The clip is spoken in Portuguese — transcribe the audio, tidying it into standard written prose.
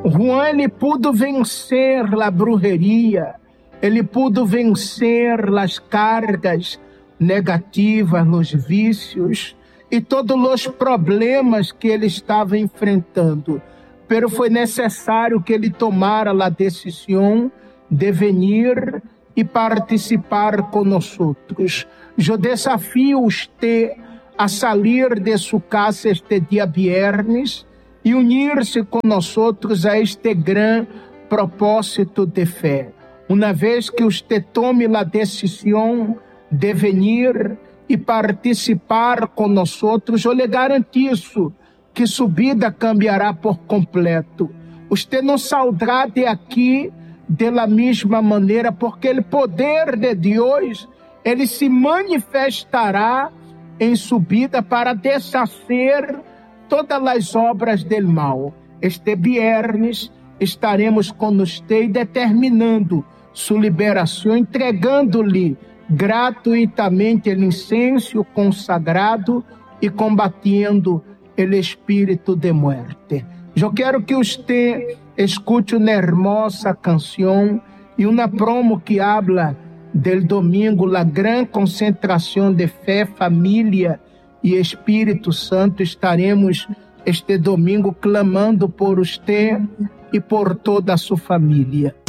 Juan, ele pudo vencer a brujeria, ele pudo vencer as cargas negativas, os vícios e todos os problemas que ele estava enfrentando. Pero foi necessário que ele tomara a decisão de vir e participar conosco. Eu desafio você a sair de sua casa este dia viernes e unir-se conosco a este grande propósito de fé. Uma vez que você tome a decisão de vir e participar conosco, eu lhe garantizo que sua vida cambiará por completo. Você não sairá de aqui da mesma maneira, porque o poder de Deus, ele se manifestará em sua vida para desfazer todas as obras do mal. Este viernes estaremos com você e determinando sua liberação, entregando-lhe gratuitamente o incenso consagrado e combatendo o espírito de morte. Eu quero que você escute uma hermosa canção e uma promo que habla del domingo, a grande concentração de fé, família e Espírito Santo. Estaremos este domingo clamando por você e por toda a sua família.